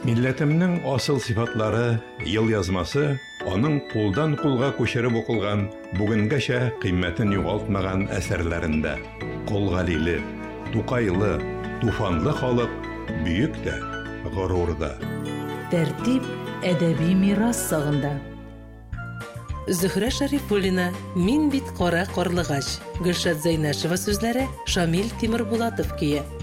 Милләтемнең асыл сифатлары, ел язмасы, аның кулдан кулга күчереп укылган, бүгенгәчә кыйммәтен югалтмаган әсәрләрендә. Колгалиле, Тукайлы, туфанлы халык бөек тә, горур да. Тәртип әдәби мирас сагында. Зөһрә Шәрифуллина, мин бит кара карлыгач. Гөлшат Зәйнәшева сүзләре, Шамил Тимербулатов көе.